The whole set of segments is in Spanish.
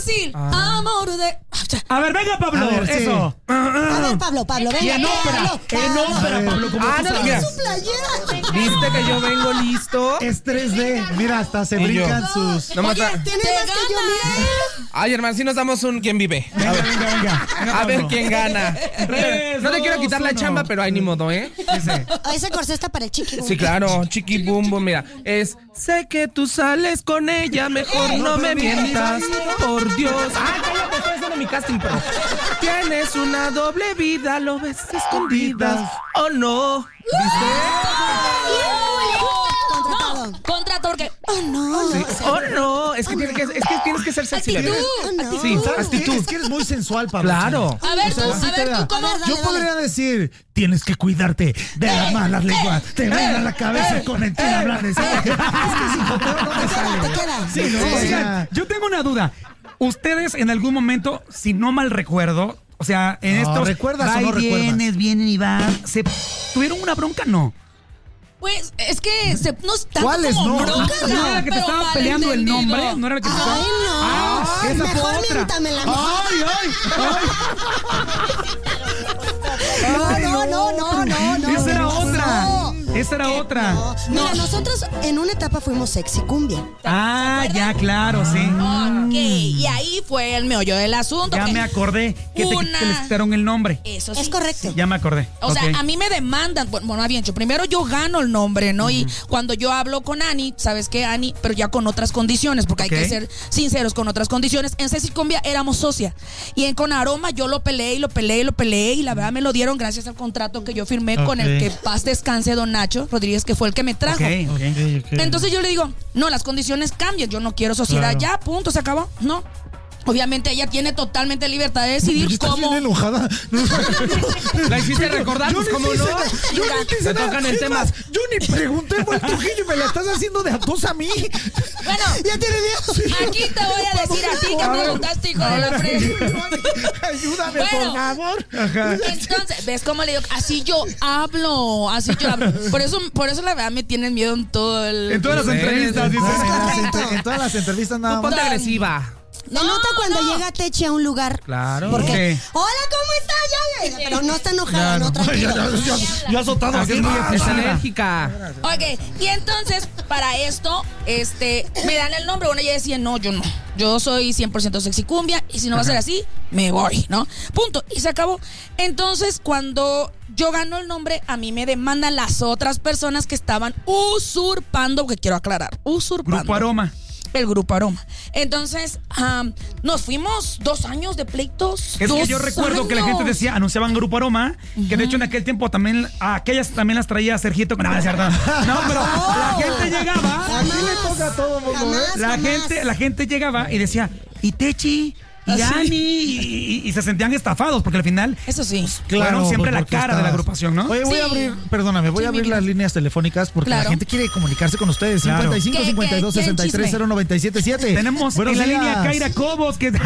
fácil. Amor de... A ver, venga, Pablo. A ver, eso. sí. A ver, Pablo, venga. Y en ópera. En ópera, Pablo. Como tú no, sabes. mira. Su playera. ¿Viste que yo vengo listo? Es 3D. Mira, hasta se Y yo. brincan sus... No me Oye, ata- Tienes te más que yo, mira. Ay, hermano, si nos damos un quién vive. Venga, venga. A ver quién gana. Tres, No te quiero dos, quitar la uno. chamba, pero hay ni modo, ¿eh? Ese corsé está para el chiqui. Sí, claro, chiqui bum bum, mira. Sé que tú sales con ella, mejor no me mientas. Por Dios. Ay, cállate, estoy haciendo mi casting, pero. Tienes una doble vida, lo ves escondidas. ¿O no? ¿Viste? Contratado. Contrato porque... Oh, no. ¿O no? Es que tienes que ser sexy, bebé. No. Sí, ¿Sabes qué? actitud. Es que eres muy sensual, Pablo. Claro. A ver, O sea, tú, sí a te ver, da. tú, ¿cómo? A ver, Yo dale, podría decir, tienes que cuidarte de las malas lenguas. Te vuela la cabeza con el hablar de eso. Es que si joteo no me sale. Te queda. Sí, ¿no? O Oigan, sea, yo tengo una duda. Ustedes en algún momento, si no mal recuerdo, o sea, en No, estos ¿recuerdas va o no y recuerdas? vienen y van, ¿se tuvieron una bronca? No. Pues es que no es tanto ¿Cuáles como no? bronca, ¿No era la que te pero estaba peleando el malentendido. nombre? ¿No era la que te estaba...? Ay, no. Ah, esa fue Mejor otra. miéntamela. ¡Ay, No. Esa era no, otra. no. Esa era otra. No. Mira, nosotros en una etapa fuimos sexy cumbia. Ah, ya, claro, sí. Ok, y ahí fue el meollo del asunto. Ya que me acordé que una- les quitaron el nombre. Eso sí. Es correcto. Ya me acordé. O sea, Ok. a mí me demandan, bueno, bien hecho, primero yo gano el nombre, ¿no? Y cuando yo hablo con Ani, ¿sabes qué, Ani? Pero ya con otras condiciones, porque Ok. hay que ser sinceros con otras condiciones. En Sexy Cumbia éramos socia. Con Aroma yo lo peleé y la verdad me lo dieron gracias al contrato que yo firmé con el Ok. que paz descanse don Nacho Rodríguez, que fue el que me trajo. Ok. Entonces yo le digo, no, las condiciones cambian, yo no quiero sociedad, Claro. ya, punto, se acabó. No. Obviamente ella tiene totalmente libertad de decidir Estás cómo. bien enojada. La hiciste recordar, pues, ¿cómo no? Yo ni te hice Te nada. tocan el Es tema. más, yo ni pregunté por el Trujillo y me la estás haciendo de a dos a mí. Bueno, Ya tiene miedo. aquí te voy a decir a ti que preguntaste, hijo de la fresa. Ayúdame, Bueno. por favor. Entonces, ¿ves cómo le digo? Así yo hablo. Por eso la verdad me tienen miedo en todo el... En todas las entrevistas, dice. En todas las entrevistas nada más. Ponte agresiva. Se nota cuando llega Techi a un lugar. Claro. Porque, Sí. hola, ¿cómo está? Ya. Pero no está enojada, no, tranquilo. Ya azotado Así así. es muy Es efusiva. alérgica. Ok, y entonces, para esto, me dan el nombre. Bueno, ella decía, no, yo no. Yo soy 100% Sexy Cumbia y si no va a ser así, me voy, ¿no? Punto. Y se acabó. Entonces, cuando yo gano el nombre, a mí me demandan las otras personas que estaban usurpando, que quiero aclarar, usurpando. Grupo Aroma. El Grupo Aroma. Entonces, nos fuimos 2 años de pleitos. Es que 2 yo recuerdo que la gente años. decía, anunciaban Grupo Aroma, que de hecho en aquel tiempo también, aquellas también las traía Sergito. No, es cierto. No, pero la gente llegaba, Aquí le toca a todo mundo, ¿eh? la gente llegaba y decía, ¿y Techi? ¿Y ¿Ah, sí? Ani? Y se sentían estafados, porque al final Eso sí. fueron siempre la porque cara de la agrupación, ¿no? Oye, voy a Sí. abrir, perdóname, voy Sí, a abrir mi vida. las líneas telefónicas porque Claro. la gente quiere comunicarse con ustedes. Claro. 55 ¿Qué, 52 qué, qué 63 chisme? 0977. Tenemos Buenos en la días. línea Kaira Cobos, que...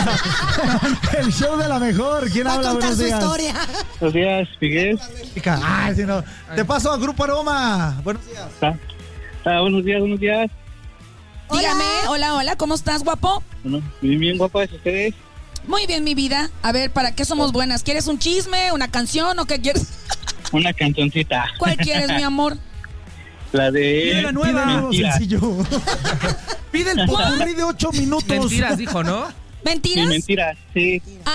El show de la mejor. ¿Quién Va a habla? contar Buenos su días. historia. Buenos días, Miguel. Ay, sí, no. Te paso a Grupo Aroma. Buenos días. Buenos días. Dígame, hola, ¿cómo estás, guapo? Bueno, bien guapas ustedes. Muy bien, mi vida. A ver, ¿para qué somos buenas? ¿Quieres un chisme, una canción o qué quieres? Una cancioncita. ¿Cuál quieres, mi amor? La Pide de la Pide nueva. algo Mentira. sencillo. Pide el popurrí de 8 minutos. Mentiras, dijo, ¿no? ¿Mentiras? Mentiras, sí.